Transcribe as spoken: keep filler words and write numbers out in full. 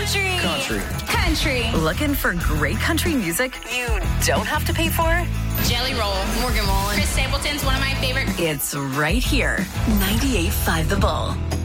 Country. Country. Country. Looking for great country music you don't have to pay for? Jelly Roll, Morgan Wallen. Chris Stapleton's one of my favorite. It's right here. ninety-eight point five The Bull.